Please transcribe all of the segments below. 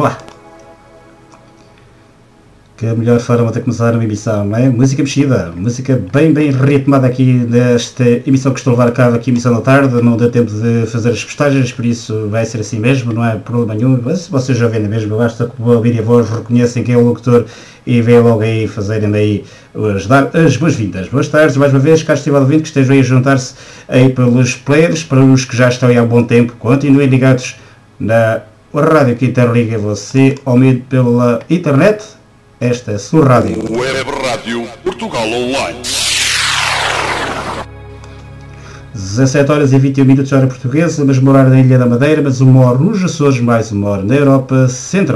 Olá! Que a melhor forma de começar uma emissão, não é? Música mexida, música bem ritmada aqui nesta emissão que estou a levar a cabo aqui, emissão da tarde. Não deu tempo de fazer as postagens, por isso vai ser assim mesmo, não é problema nenhum. Mas se vocês já ouvem mesmo, basta que ouvirem a voz, reconhecem quem é o locutor e vêm logo aí fazerem aí, dar as boas-vindas. Boas tardes, mais uma vez, cá estive ouvindo que estejam aí a juntar-se aí pelos players, para os que já estão aí há bom tempo, continuem ligados na rádio que interliga você ao meio pela internet. Esta é a sua rádio. Web Rádio Portugal Online. 17 horas e 21 minutos hora portuguesa, mas morar na Ilha da Madeira, mas uma hora nos Açores, mais uma hora na Europa Central.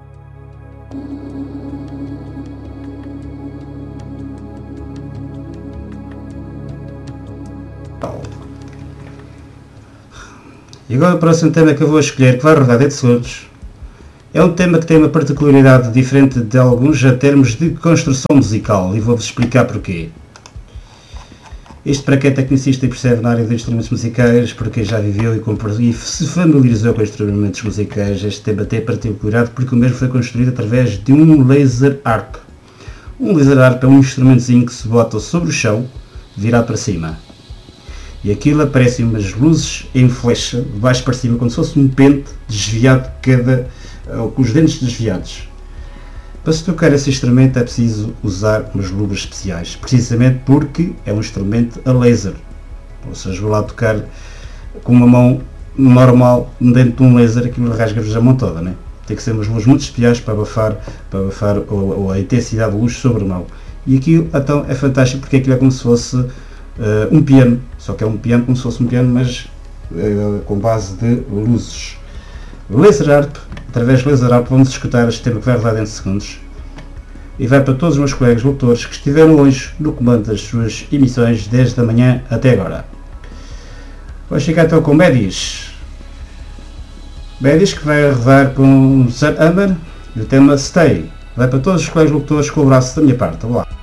E agora o próximo tema que eu vou escolher, que vai rodar dentro de segundos, é um tema que tem uma particularidade diferente de alguns a termos de construção musical, e vou-vos explicar porquê. Isto para quem é tecnicista e percebe na área de instrumentos musicais, para quem já viveu e se familiarizou com instrumentos musicais, este tema tem particularidade porque o mesmo foi construído através de um laser harp. Um laser harp é um instrumentozinho que se bota sobre o chão, virado para cima. E aquilo aparecem umas luzes em flecha, de baixo para cima, como se fosse um pente desviado com os dentes desviados. Para se tocar esse instrumento é preciso usar umas luvas especiais, precisamente porque é um instrumento a laser. Ou seja, vou lá tocar com uma mão normal dentro de um laser, aquilo rasga-vos a mão toda, né? Tem que ser umas luvas muito especiais para abafar a intensidade de luz sobre a mão. E aquilo então é fantástico porque aquilo é como se fosse um piano, só que é um piano como se fosse um piano, mas com base de luzes. Laser harp, através do laser harp vamos escutar este tema que vai rodar dentro de segundos e vai para todos os meus colegas locutores que estiveram hoje no comando das suas emissões desde a manhã até agora. Vamos ficar então com Médias que vai rodar com Sir Amber e o tema Stay. Vai para todos os colegas locutores com o braço da minha parte. Vamos lá.